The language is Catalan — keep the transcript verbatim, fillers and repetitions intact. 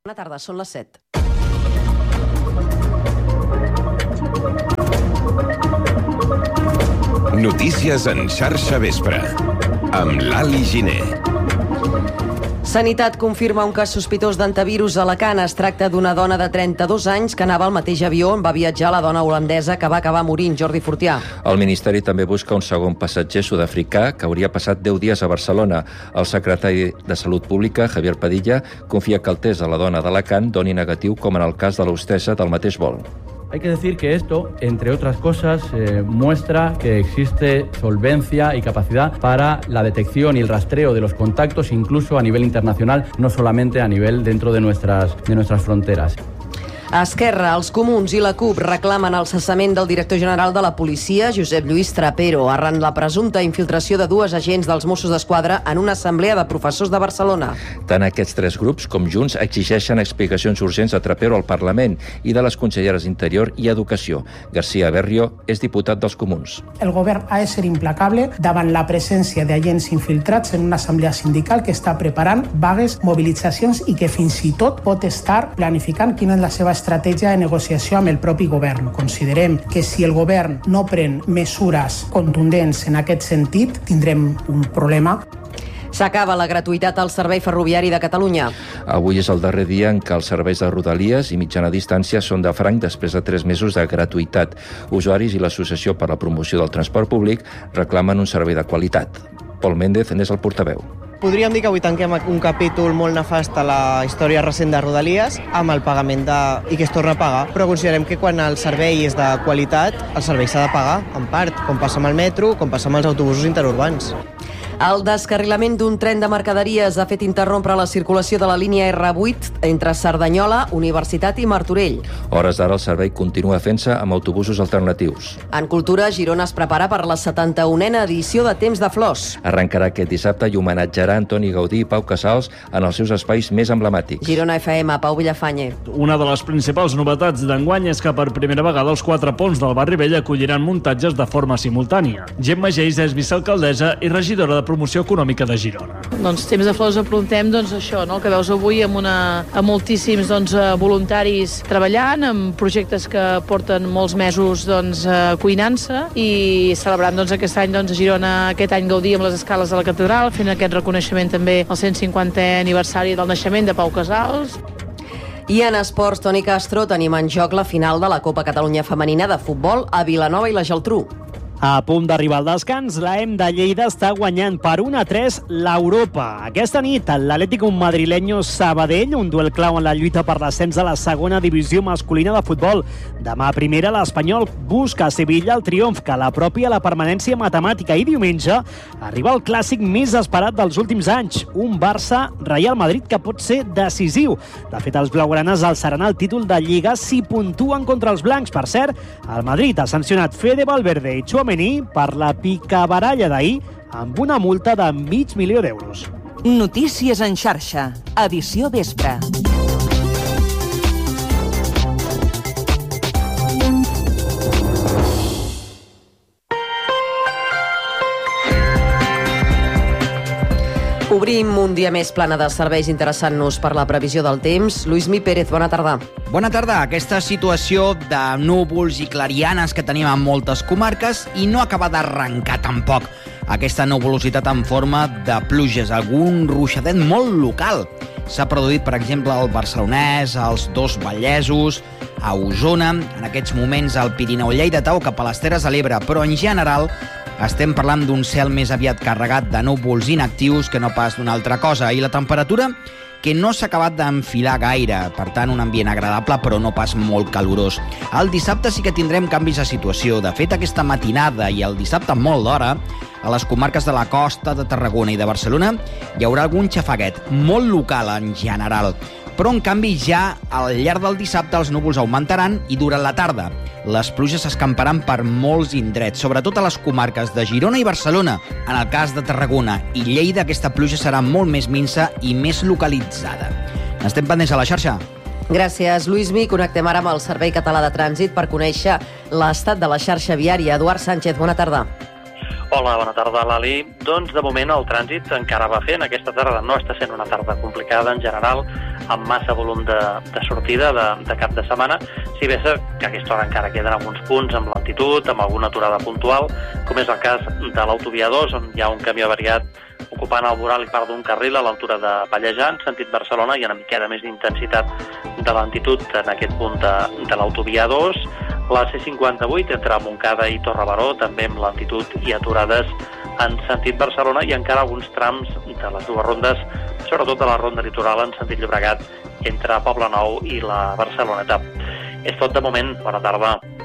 Bona tarda, són les set. Notícies en xarxa vespre, amb l'Ali Giner. Sanitat confirma un cas sospitós d'antivirus a Alacant. Es tracta d'una dona de trenta-dos anys que anava al mateix avió on va viatjar la dona holandesa que va acabar morint, Jordi Fortià. El Ministeri també busca un segon passatger sud-africà que hauria passat deu dies a Barcelona. El secretari de Salut Pública, Javier Padilla, confia que el test a la dona d'Alacant doni negatiu, com en el cas de l'hostessa del mateix vol. Hay que decir que esto, entre otras cosas, eh, muestra que existe solvencia y capacidad para la detección y el rastreo de los contactos, incluso a nivel internacional, no solamente a nivel dentro de nuestras, de nuestras fronteras. A Esquerra, els Comuns i la CUP reclamen el cessament del director general de la policia, Josep Lluís Trapero, arran la presumpta infiltració de dues agents dels Mossos d'Esquadra en una assemblea de professors de Barcelona. Tant aquests tres grups com Junts exigeixen explicacions urgents a Trapero al Parlament i de les conselleres d'Interior i Educació. García Berrio és diputat dels Comuns. El govern ha de ser implacable davant la presència d'agents infiltrats en una assemblea sindical que està preparant vagues, mobilitzacions i que fins i tot pot estar planificant quina és la seva estratègia de negociació amb el propi govern. Considerem que si el govern no pren mesures contundents en aquest sentit, tindrem un problema. S'acaba la gratuïtat al servei ferroviari de Catalunya. Avui és el darrer dia en què els serveis de Rodalies i mitjana distància són de franc després de tres mesos de gratuïtat. Usuaris i l'Associació per la Promoció del Transport Públic reclamen un servei de qualitat. Pol Méndez n'és el portaveu. Podríem dir que avui tanquem un capítol molt nefast a la història recent de Rodalies amb el pagament de... i que es torna a pagar, però considerem que quan el servei és de qualitat, el servei s'ha de pagar, en part, com passa amb el metro, com passa amb els autobusos interurbans. El descarrilament d'un tren de mercaderies ha fet interrompre la circulació de la línia erre vuit entre Cerdanyola, Universitat i Martorell. Hores d'ara el servei continua fent-se amb autobusos alternatius. En cultura, Girona es prepara per la setanta-unena edició de Temps de Flors. Arrencarà aquest dissabte i homenatjarà Antoni Gaudí i Pau Casals en els seus espais més emblemàtics. Girona F M, Pau Villafañe. Una de les principals novetats d'enguany és que per primera vegada els quatre ponts del barri vell acolliran muntatges de forma simultània. Gemma Geis és vicealcaldessa i regidora de Promoció Econòmica de Girona. Doncs Temps de Flors aprontem doncs, això, no? que veus avui amb, una, amb moltíssims doncs, voluntaris treballant, amb projectes que porten molts mesos doncs, cuinant-se i celebrant doncs, aquest any doncs, a Girona, aquest any Gaudí amb les escales de la catedral, fent aquest reconeixement també al cent cinquantè aniversari del naixement de Pau Casals. I en esports, Toni Castro, tenim en joc la final de la Copa Catalunya Femenina de futbol a Vilanova i la Geltrú. A punt d'arribar al descans, l'A E M de Lleida està guanyant per un a tres l'Europa. Aquesta nit, l'Atlético madrileño Sabadell, un duel clau en la lluita per l'ascens a la segona divisió masculina de futbol. Demà a primera, l'Espanyol busca a Sevilla el triomf que l'apropi a la permanència matemàtica. I diumenge arriba el clàssic més esperat dels últims anys, un Barça-Real Madrid que pot ser decisiu. De fet, els blaugranes alçaran el títol de Lliga si puntuen contra els blancs. Per cert, el Madrid ha sancionat Fede Valverde i Tchouaméni per la picabaralla d'ahir amb una multa de mig milió d'euros. Notícies en xarxa, edició vespre. Obrim un dia més plana de serveis interessant-nos per la previsió del temps. Lluís Mi Pérez, bona tarda. Bona tarda. Aquesta situació de núvols i clarianes que tenim en moltes comarques i no acaba d'arrencar tampoc. Aquesta nuvolositat en forma de pluges, algun ruixadet molt local. S'ha produït, per exemple, al Barcelonès, als dos Vallesos, a Osona, en aquests moments al Pirineu lleidatà o cap a les Terres de l'Ebre, però en general estem parlant d'un cel més aviat carregat de núvols inactius que no pas d'una altra cosa. I la temperatura que no s'ha acabat d'enfilar gaire, per tant un ambient agradable però no pas molt calorós. El dissabte sí que tindrem canvis de situació. De fet, aquesta matinada i el dissabte molt d'hora, a les comarques de la costa de Tarragona i de Barcelona hi haurà algun xafaguet, molt local en general. Però, en canvi, ja al llarg del dissabte els núvols augmentaran i durant la tarda les pluges s'escamparan per molts indrets, sobretot a les comarques de Girona i Barcelona. En el cas de Tarragona i Lleida, aquesta pluja serà molt més minsa i més localitzada. Estem pendents a la xarxa. Gràcies, Lluís Mi. Connectem ara amb el Servei Català de Trànsit per conèixer l'estat de la xarxa viària. Eduard Sánchez, bona tarda. Hola, bona tarda, Lali. Doncs, de moment, el trànsit encara va fent. Aquesta tarda no està sent una tarda complicada, en general, amb massa volum de, de sortida de, de cap de setmana. Si bé que a aquesta hora encara queden alguns punts amb lentitud, amb alguna aturada puntual, com és el cas de l'autovia dos, on hi ha un camió variat ocupant el voral i part d'un carril a l'altura de Pallejà, en sentit Barcelona, i una miqueta més d'intensitat de lentitud en aquest punt de, de l'autovia dos. La C cinquanta-vuit entre Montcada i Torrebaró, també amb lentitud i aturades en sentit Barcelona, i encara alguns trams de les dues rondes, sobretot de la ronda litoral en sentit Llobregat, entre Poblenou i la Barceloneta. És tot de moment. Bona tarda.